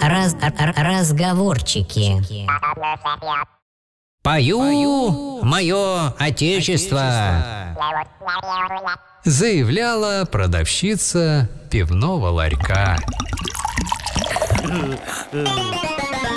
Разговорчики. «Пою мое отечество», заявляла продавщица пивного ларька.